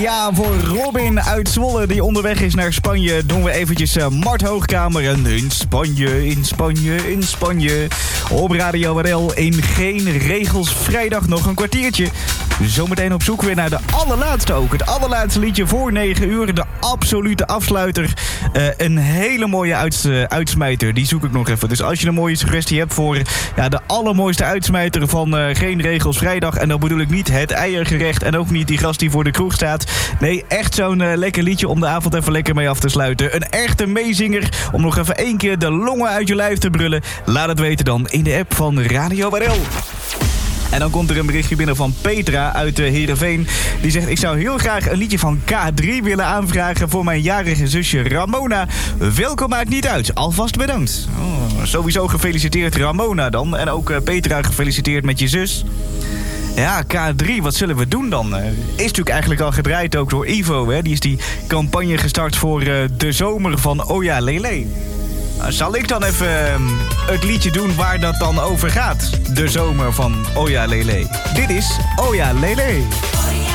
Ja, voor Robin uit Zwolle die onderweg is naar Spanje, doen we eventjes Mart Hoogkamer en in Spanje. Op Radio WRL in Geen Regels, vrijdag nog een kwartiertje. Zometeen op zoek weer naar de allerlaatste ook. Het allerlaatste liedje voor 9 uur, de absolute afsluiter. Een hele mooie uitsmijter, die zoek ik nog even. Dus als je een mooie suggestie hebt voor de allermooiste uitsmijter van Geen Regels vrijdag. En dan bedoel ik niet het eiergerecht en ook niet die gast die voor de kroeg staat. Nee, echt zo'n lekker liedje om de avond even lekker mee af te sluiten. Een echte meezinger om nog even 1 keer de longen uit je lijf te brullen. Laat het weten dan in de app van Radio WRL. En dan komt er een berichtje binnen van Petra uit Heerenveen. Die zegt, ik zou heel graag een liedje van K3 willen aanvragen voor mijn jarige zusje Ramona. Welkom maakt niet uit. Alvast bedankt. Oh, sowieso gefeliciteerd Ramona dan. En ook Petra gefeliciteerd met je zus. Ja, K3, wat zullen we doen dan? Is natuurlijk eigenlijk al gedraaid ook door Ivo. Hè? Die is die campagne gestart voor de zomer van Oja Lele. Zal ik dan even het liedje doen waar dat dan over gaat? De zomer van Oja Lele. Dit is Oja Lele.